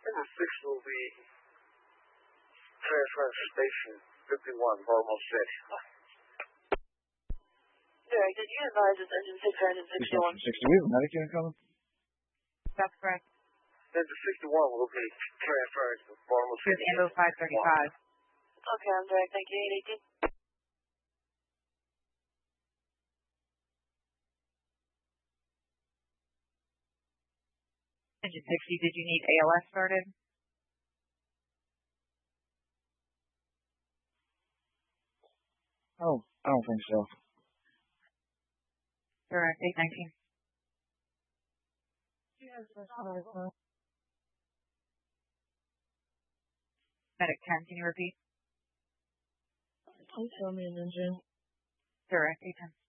And the 6 will be transferring to station 51, Baltimore City. Derek, did you advise it's engine 6 or engine 61? 60, we have a medic unit coming? That's correct. Engine 61 will be transferring to Baltimore City. Here's Ambo 535. Okay, I'm Derek. Thank you. 818. Engine 60, did you need ALS started? Oh, I don't think so. Direct 819. Yes, that's all. Medic 10, can you repeat? Please show me an engine. Direct 810.